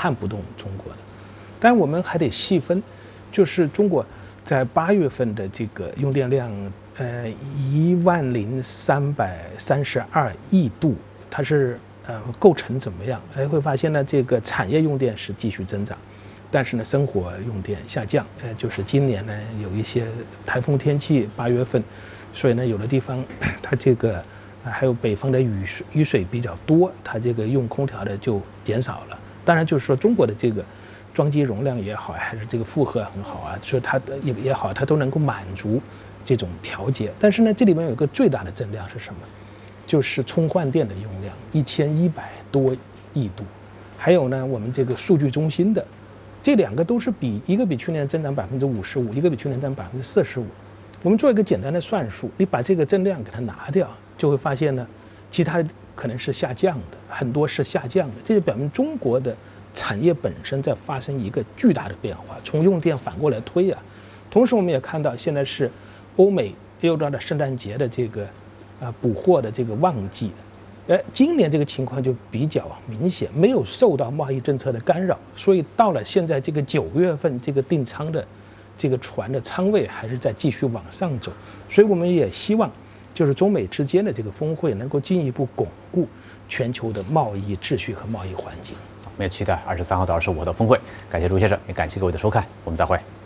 撼不动中国的。但我们还得细分，就是中国在8月份的这个用电量10332亿度，它是构成怎么样？会发现呢，这个产业用电是继续增长，但是呢，生活用电下降。就是今年呢有一些台风天气，8月份，所以呢有的地方它这个还有北方的雨水比较多，它这个用空调的就减少了。当然就是说中国的这个装机容量也好，还是这个负荷很好啊，所以它也好，它都能够满足这种调节。但是呢，这里面有一个最大的增量是什么？就是充换电的用量1100多亿度，还有呢，我们这个数据中心的，这两个都是一个比去年增长55%，一个比去年增长45%。我们做一个简单的算术，你把这个增量给它拿掉，就会发现呢，其他可能是下降的，很多是下降的。这就表明中国的产业本身在发生一个巨大的变化，从用电反过来推啊。同时我们也看到，现在是欧美又到了圣诞节的这个补货的这个旺季，今年这个情况就比较明显，没有受到贸易政策的干扰，所以到了现在这个9月份，这个订舱的这个船的舱位还是在继续往上走，所以我们也希望就是中美之间的这个峰会能够进一步巩固全球的贸易秩序和贸易环境。 我们也期待23号到25号的峰会。感谢朱先生，也感谢各位的收看，我们再会。